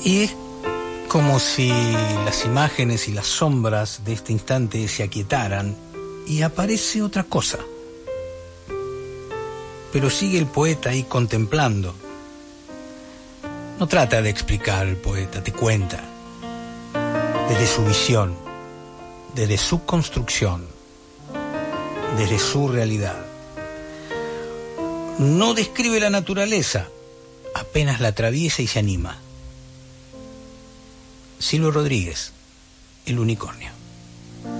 Y es como si las imágenes y las sombras de este instante se aquietaran y aparece otra cosa. Pero sigue el poeta ahí contemplando. No trata de explicar el poeta, te cuenta. Desde su visión, desde su construcción, desde su realidad. No describe la naturaleza, apenas la atraviesa y se anima. Silvio Rodríguez, El unicornio.